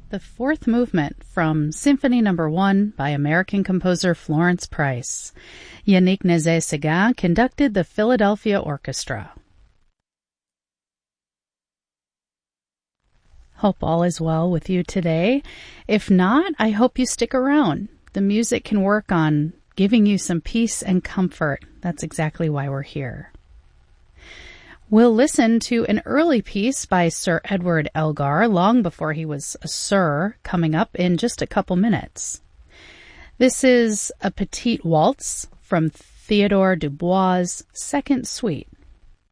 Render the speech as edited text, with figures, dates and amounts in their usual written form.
The fourth movement from Symphony No. 1 by American composer Florence Price. Yannick Nézet-Séguin conducted the Philadelphia Orchestra. Hope all is well with you today. If not, I hope you stick around. The music can work on giving you some peace and comfort. That's exactly why we're here. We'll listen to an early piece by Sir Edward Elgar, long before he was a Sir, coming up in just a couple minutes. This is a Petite Waltz from Theodore Dubois' Second Suite.